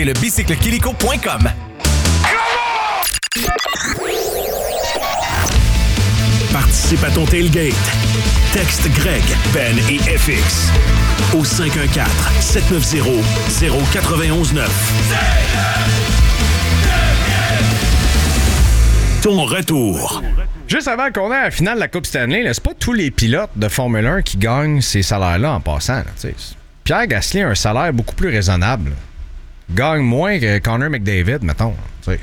Et le bicyclequilico.com. Participe à ton tailgate. Texte Greg, Ben et FX au 514-790-0919. Ton retour. Juste avant qu'on ait la finale de la Coupe Stanley, là, c'est pas tous les pilotes de Formule 1 qui gagnent ces salaires-là en passant. Là, Pierre Gasly a un salaire beaucoup plus raisonnable. Là. Gagne moins que Connor McDavid, mettons.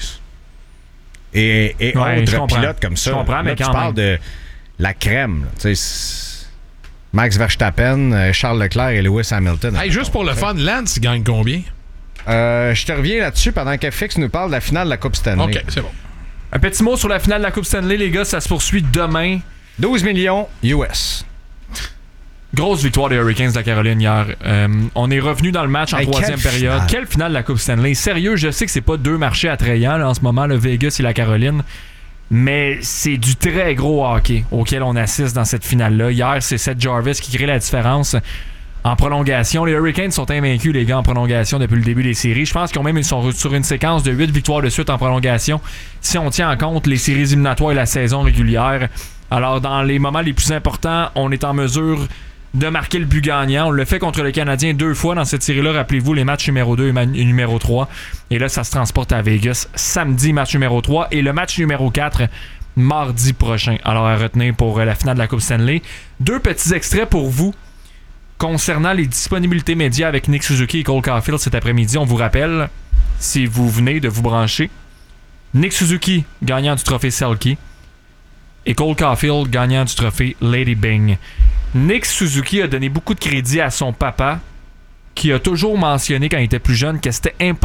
Et ouais, autres pilotes comme ça. Je comprends, mais là, quand tu parles de la crème. Là, Max Verstappen, Charles Leclerc et Lewis Hamilton. Hey, juste pour le fun, Lance, il gagne combien? Je te reviens là-dessus pendant qu'FX nous parle de la finale de la Coupe Stanley. OK, c'est bon. Un petit mot sur la finale de la Coupe Stanley, les gars, ça se poursuit demain. 12 millions US. Grosse victoire des Hurricanes de la Caroline hier. On est revenu dans le match en troisième période. Finale. Quelle finale de la Coupe Stanley? Sérieux, je sais que c'est pas deux marchés attrayants là, en ce moment, le Vegas et la Caroline, mais c'est du très gros hockey auquel on assiste dans cette finale-là. Hier, c'est Seth Jarvis qui crée la différence en prolongation. Les Hurricanes sont invaincus, les gars, en prolongation depuis le début des séries. Je pense qu'ils sont sur une séquence de 8 victoires de suite en prolongation si on tient en compte les séries éliminatoires et la saison régulière. Alors, dans les moments les plus importants, on est en mesure de marquer le but gagnant. On le fait contre le Canadien 2 fois dans cette série-là. Rappelez-vous, les matchs numéro 2 et numéro 3. Et là, ça se transporte à Vegas. Samedi, match numéro 3. Et le match numéro 4, mardi prochain. Alors, à retenir pour la finale de la Coupe Stanley. 2 petits extraits pour vous concernant les disponibilités médias avec Nick Suzuki et Cole Caulfield cet après-midi. On vous rappelle, si vous venez de vous brancher, Nick Suzuki, gagnant du trophée Selke, et Cole Caulfield, gagnant du trophée Lady Byng. Nick Suzuki a donné beaucoup de crédit à son papa, qui a toujours mentionné quand il était plus jeune que c'était important